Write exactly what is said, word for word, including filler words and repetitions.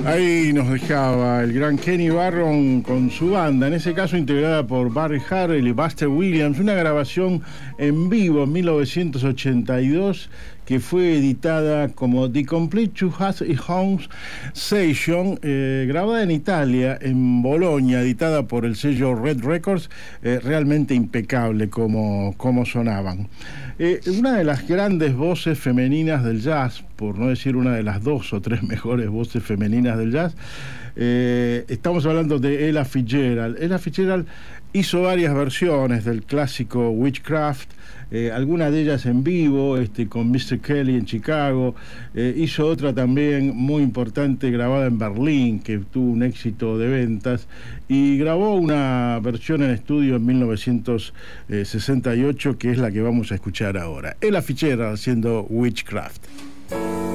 Ahí nos dejaba el gran Kenny Barron con su banda, en ese caso integrada por Barry Harrell y Buster Williams, una grabación en vivo en mil novecientos ochenta y dos que fue editada como The Complete Two Hats y Homes Session, eh, grabada en Italia, en Bolonia, editada por el sello Red Records, eh, realmente impecable como, como sonaban. Eh, una de las grandes voces femeninas del jazz, por no decir una de las dos o tres mejores voces femeninas del jazz, eh, estamos hablando de Ella Fitzgerald. Ella Fitzgerald hizo varias versiones del clásico Witchcraft, eh, algunas de ellas en vivo, este, con mister Kelly en Chicago, eh, hizo otra también muy importante grabada en Berlín, que tuvo un éxito de ventas, y grabó una versión en estudio en mil novecientos sesenta y ocho, que es la que vamos a escuchar ahora. Ella Fitzgerald haciendo Witchcraft.